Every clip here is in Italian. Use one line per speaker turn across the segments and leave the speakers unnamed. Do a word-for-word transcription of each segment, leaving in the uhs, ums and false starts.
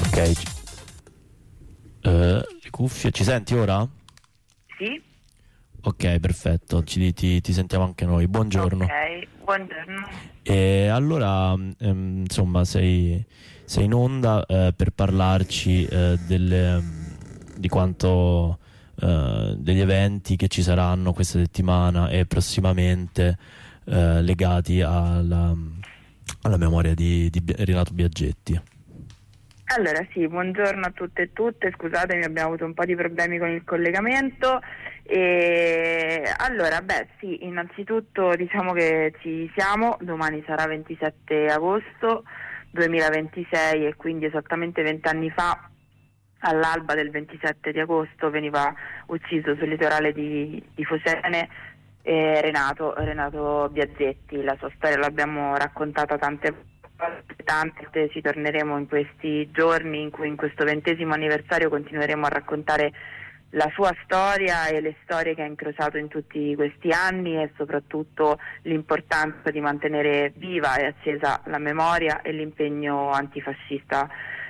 Ok, uh, le cuffie, ci senti ora?
Sì.
Ok, perfetto, ci, ti, ti sentiamo anche noi. Buongiorno.
Ok, buongiorno.
E allora, ehm, insomma, sei, sei in onda eh, per parlarci eh, delle, di quanto eh, degli eventi che ci saranno questa settimana e prossimamente eh, legati alla, alla memoria di, di Renato Biaggetti.
Allora sì, buongiorno a tutte e tutte, scusatemi, abbiamo avuto un po' di problemi con il collegamento. E allora, beh sì, innanzitutto diciamo che ci siamo, domani sarà ventisette agosto duemilaventisei e quindi esattamente vent'anni fa, all'alba del ventisette di agosto, veniva ucciso sul litorale di, di Focene eh, Renato, Renato Biaggetti. La sua storia l'abbiamo raccontata tante volte. Tante ci torneremo in questi giorni in cui in questo ventesimo anniversario continueremo a raccontare la sua storia e le storie che ha incrociato in tutti questi anni e soprattutto l'importanza di mantenere viva e accesa la memoria e l'impegno antifascista.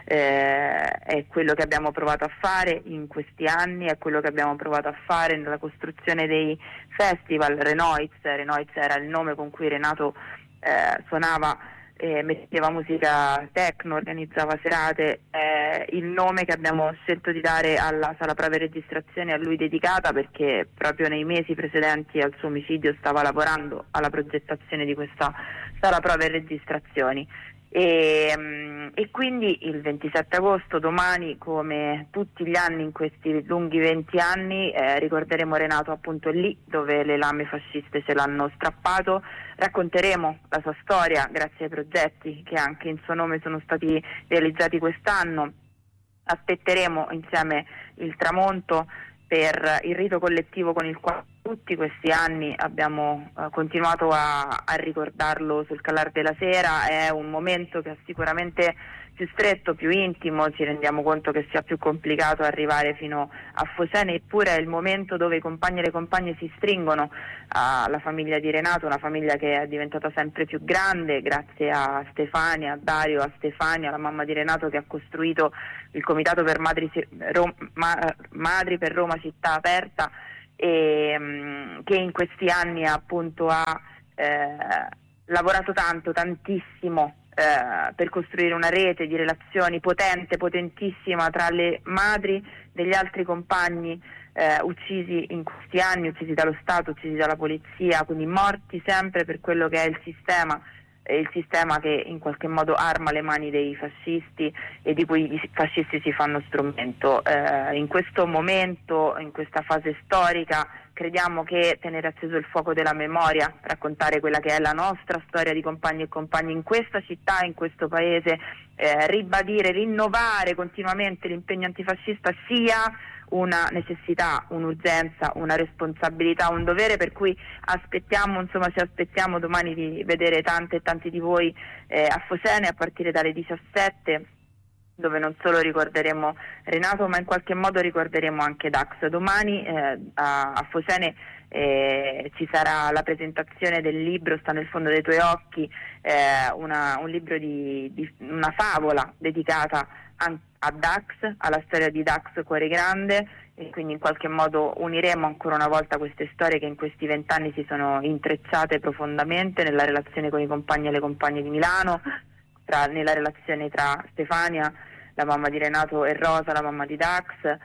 Eh, è quello che abbiamo provato a fare in questi anni, è quello che abbiamo provato a fare nella costruzione dei festival. Renoiz, Renoiz era il nome con cui Renato eh, suonava, Eh, metteva musica techno, organizzava serate, eh, il nome che abbiamo scelto di dare alla sala prove e registrazione a lui dedicata, perché proprio nei mesi precedenti al suo omicidio stava lavorando alla progettazione di questa sala prove e registrazioni. E, e quindi il ventisette agosto, domani, come tutti gli anni in questi lunghi venti anni, eh, ricorderemo Renato appunto lì dove le lame fasciste ce l'hanno strappato. Racconteremo la sua storia grazie ai progetti che anche in suo nome sono stati realizzati quest'anno. Aspetteremo insieme il tramonto per il rito collettivo con il quale tutti questi anni abbiamo uh, continuato a, a ricordarlo sul calar della sera. È un momento che è sicuramente più stretto, più intimo, ci rendiamo conto che sia più complicato arrivare fino a Focene, eppure è il momento dove i compagni e le compagne si stringono alla famiglia di Renato, una famiglia che è diventata sempre più grande grazie a Stefania, a Dario, a Stefania, la mamma di Renato, che ha costruito il Comitato per Madri, Rom, ma, Madri per Roma Città Aperta, e um, che in questi anni appunto ha eh, lavorato tanto, tantissimo eh, per costruire una rete di relazioni potente, potentissima tra le madri degli altri compagni eh, uccisi in questi anni, uccisi dallo Stato, uccisi dalla polizia, quindi morti sempre per quello che è il sistema, il sistema che in qualche modo arma le mani dei fascisti e di cui i fascisti si fanno strumento. Eh, in questo momento, in questa fase storica, crediamo che tenere acceso il fuoco della memoria, raccontare quella che è la nostra storia di compagni e compagni in questa città, in questo paese, eh, ribadire, rinnovare continuamente l'impegno antifascista sia una necessità, un'urgenza, una responsabilità, un dovere, per cui aspettiamo, insomma, ci aspettiamo domani di vedere tante e tanti di voi eh, a Focene a partire dalle diciassette, dove non solo ricorderemo Renato ma in qualche modo ricorderemo anche Dax. Domani eh, a, a Focene eh, ci sarà la presentazione del libro Sta nel fondo dei tuoi occhi, eh, una, un libro di, di una favola dedicata a, a Dax, alla storia di Dax Cuore Grande, e quindi in qualche modo uniremo ancora una volta queste storie che in questi vent'anni si sono intrecciate profondamente nella relazione con i compagni e le compagne di Milano, tra, nella relazione tra Stefania, la mamma di Renato, e Rosa, la mamma di Dax,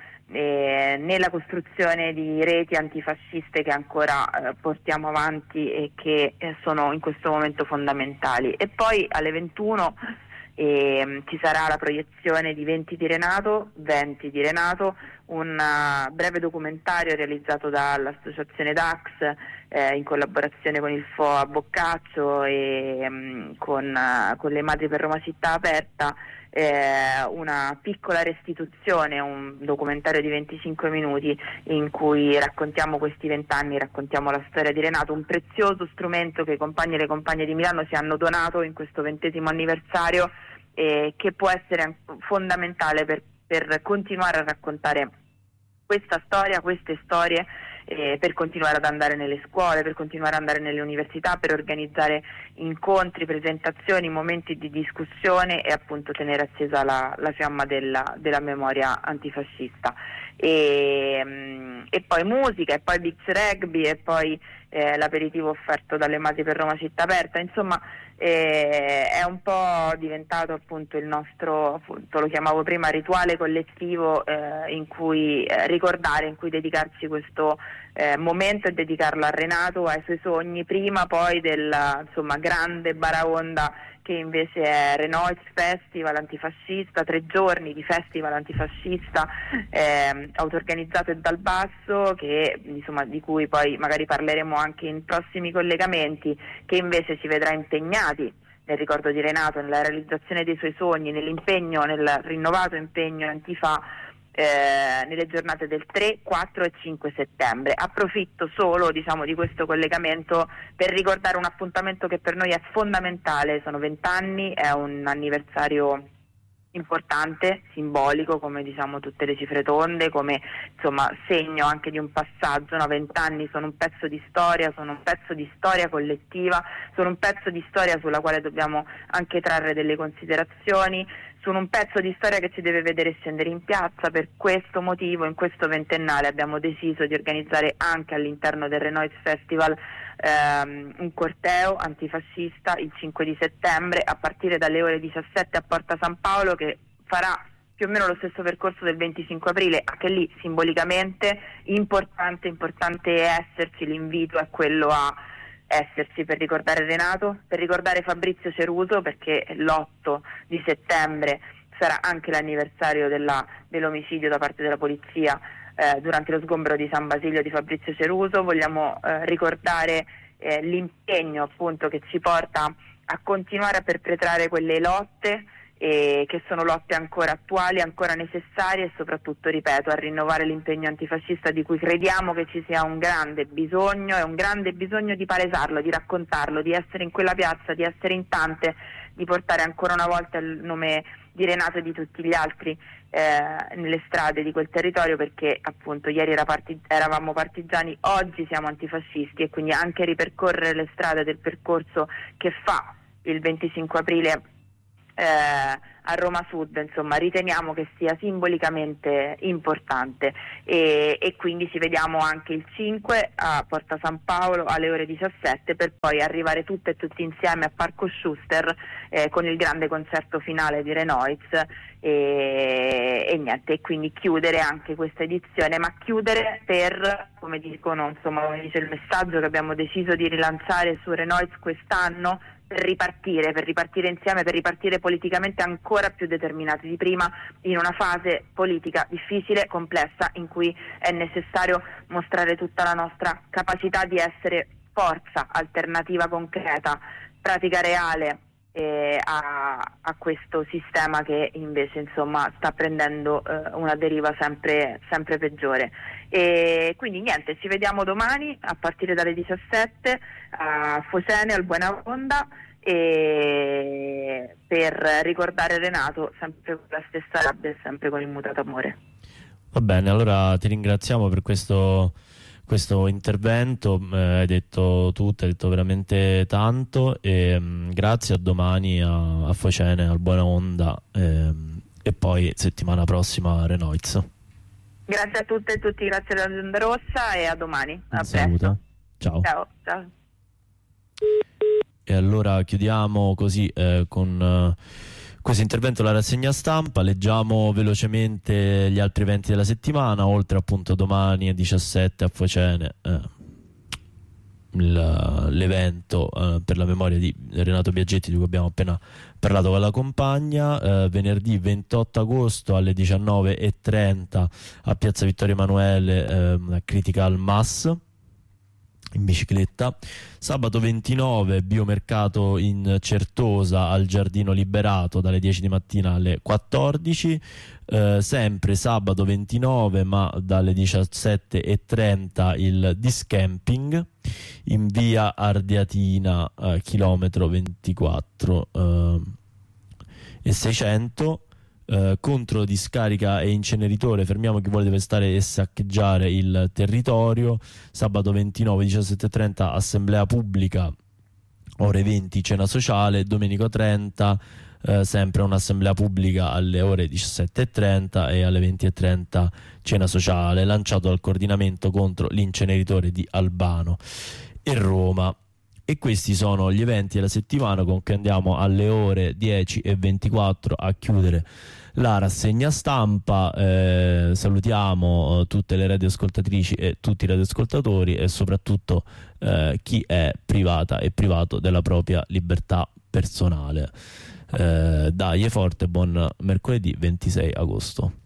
e nella costruzione di reti antifasciste che ancora eh, portiamo avanti e che eh, sono in questo momento fondamentali. E poi alle ventuno eh, ci sarà la proiezione di venti di Renato, venti di Renato, un uh, breve documentario realizzato dall'associazione Dax eh, in collaborazione con il F O A Boccaccio e um, con, uh, con le Madri per Roma Città Aperta, eh, una piccola restituzione, un documentario di venticinque minuti in cui raccontiamo questi vent'anni, raccontiamo la storia di Renato, un prezioso strumento che i compagni e le compagne di Milano ci hanno donato in questo ventesimo anniversario, eh, che può essere fondamentale per per continuare a raccontare questa storia, queste storie eh, per continuare ad andare nelle scuole, per continuare ad andare nelle università, per organizzare incontri, presentazioni, momenti di discussione e appunto tenere accesa la, la fiamma della, della memoria antifascista. E, mh, e poi musica, e poi beach rugby, e poi eh, l'aperitivo offerto dalle Masi per Roma Città Aperta. Insomma, eh, è un po' diventato appunto il nostro, appunto, lo chiamavo prima, rituale collettivo eh, in cui eh, ricordare, in cui dedicarci questo eh, momento e dedicarlo a Renato, ai suoi sogni, prima poi della insomma grande baraonda che invece è Renoiz Festival antifascista, tre giorni di festival antifascista eh, auto-organizzato e dal basso, che insomma di cui poi magari parleremo anche in prossimi collegamenti, che invece ci vedrà impegnati nel ricordo di Renato, nella realizzazione dei suoi sogni, nell'impegno, nel rinnovato impegno antifa Eh, nelle giornate del tre, quattro e cinque settembre. Approfitto solo diciamo di questo collegamento per ricordare un appuntamento che per noi è fondamentale. Sono vent'anni, è un anniversario importante, simbolico, come diciamo tutte le cifre tonde, come insomma segno anche di un passaggio. No? vent'anni sono un pezzo di storia, sono un pezzo di storia collettiva, sono un pezzo di storia sulla quale dobbiamo anche trarre delle considerazioni, sono un pezzo di storia che ci deve vedere scendere in piazza. Per questo motivo, in questo ventennale abbiamo deciso di organizzare anche all'interno del Renoiz Festival ehm, un corteo antifascista il cinque di settembre a partire dalle ore diciassette a Porta San Paolo, che farà più o meno lo stesso percorso del venticinque aprile, anche lì simbolicamente importante, importante esserci. L'invito è quello a esserci per ricordare Renato, per ricordare Fabrizio Ceruso, perché l'otto di settembre sarà anche l'anniversario della, dell'omicidio da parte della polizia eh, durante lo sgombero di San Basilio di Fabrizio Ceruso. Vogliamo eh, ricordare eh, l'impegno appunto che ci porta a continuare a perpetrare quelle lotte, e che sono lotte ancora attuali, ancora necessarie, e soprattutto, ripeto, a rinnovare l'impegno antifascista di cui crediamo che ci sia un grande bisogno, e un grande bisogno di palesarlo, di raccontarlo, di essere in quella piazza, di essere in tante, di portare ancora una volta il nome di Renato e di tutti gli altri eh, nelle strade di quel territorio, perché appunto ieri era parti- eravamo partigiani, oggi siamo antifascisti, e quindi anche ripercorrere le strade del percorso che fa il venticinque aprile Eh, a Roma Sud, insomma, riteniamo che sia simbolicamente importante, e, e quindi ci vediamo anche il cinque a Porta San Paolo alle ore diciassette, per poi arrivare tutte e tutti insieme a Parco Schuster eh, con il grande concerto finale di Renoiz, e, e niente, e quindi chiudere anche questa edizione, ma chiudere per, come dicono, insomma, come dice il messaggio che abbiamo deciso di rilanciare su Renoiz quest'anno, per ripartire, per ripartire insieme, per ripartire politicamente ancora più determinati di prima, in una fase politica difficile, complessa, in cui è necessario mostrare tutta la nostra capacità di essere forza, alternativa concreta, pratica reale eh, a, a questo sistema che invece insomma sta prendendo eh, una deriva sempre, sempre peggiore. E quindi niente, ci vediamo domani a partire dalle diciassette a Focene, al Buena Onda, e per ricordare Renato sempre con la stessa rabbia e sempre con immutato amore.
Va bene, allora ti ringraziamo per questo, questo intervento, eh, hai detto tutto, hai detto veramente tanto, e mh, grazie, a domani a, a Focene, al Buena Onda, eh, e poi settimana prossima a Renoiz.
Grazie a tutte e tutti, grazie alla Onda Rossa, e a domani. A
saluto. Ciao.
Ciao. Ciao.
E allora chiudiamo così eh, con eh, questo intervento, la rassegna stampa. Leggiamo velocemente gli altri eventi della settimana, oltre appunto domani alle diciassette a Focene eh, l'evento eh, per la memoria di Renato Biaggetti, di cui abbiamo appena parlato con la compagna. Eh, venerdì ventotto agosto alle diciannove e trenta a Piazza Vittorio Emanuele eh, una critica al M A S in bicicletta. Sabato ventinove biomercato in Certosa al Giardino Liberato dalle dieci di mattina alle quattordici. Eh, sempre sabato ventinove, ma dalle diciassette e trenta il discamping in via Ardeatina eh, chilometro ventiquattro eh, e seicento. eh, contro discarica e inceneritore, fermiamo chi vuole depestare e saccheggiare il territorio. Sabato ventinove, diciassette e trenta assemblea pubblica, ore venti cena sociale. Domenica trenta eh, sempre un'assemblea pubblica alle ore diciassette e trenta e alle venti e trenta cena sociale, lanciato dal coordinamento contro l'inceneritore di Albano e Roma. E questi sono gli eventi della settimana, con cui andiamo alle ore dieci e ventiquattro a chiudere la rassegna stampa. Eh, salutiamo eh, tutte le radioascoltatrici e tutti i radioascoltatori, e soprattutto eh, chi è privata e privato della propria libertà personale. Eh, dai, è forte, buon mercoledì ventisei agosto.